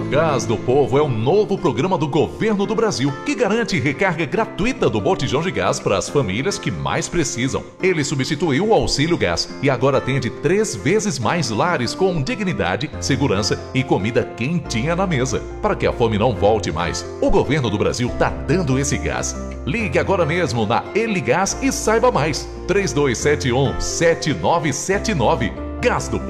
Gás do Povo é um novo programa do governo do Brasil que garante recarga gratuita do botijão de gás para as famílias que mais precisam. Ele substituiu o Auxílio Gás e agora atende 3 vezes mais lares com dignidade, segurança e comida quentinha na mesa. Para que a fome não volte mais, o governo do Brasil está dando esse gás. Ligue agora mesmo na Ele Gás e saiba mais. 3271-7979. Gás do Povo.